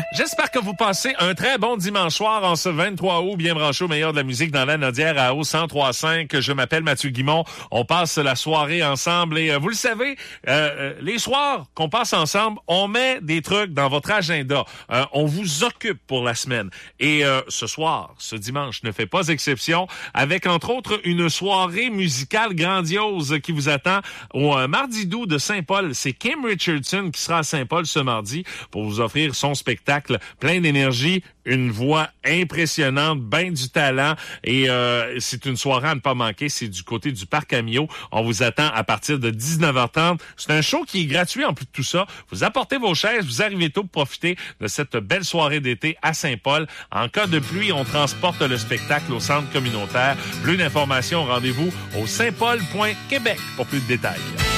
J'espère que vous passez un très bon dimanche soir en ce 23 août, bien branché au meilleur de la musique dans la Nodière à haut 103.5. Je m'appelle Mathieu Guimont. On passe la soirée ensemble et vous le savez, les soirs qu'on passe ensemble, on met des trucs dans votre agenda. On vous occupe pour la semaine. Et ce soir, ce dimanche, ne fait pas exception avec entre autres une soirée musicale grandiose qui vous attend au Mardi Doux de Saint-Paul. C'est Kim Richardson qui sera à Saint-Paul ce mardi pour vous offrir son spectacle plein d'énergie, une voix impressionnante, ben du talent et c'est une soirée à ne pas manquer. C'est du côté du Parc Amio. On vous attend à partir de 19h30. C'est un show qui est gratuit en plus de tout ça. Vous apportez vos chaises, vous arrivez tôt pour profiter de cette belle soirée d'été à Saint-Paul. En cas de pluie, on transporte le spectacle au centre communautaire. Plus d'informations, rendez-vous au saintpaul.québec pour plus de détails.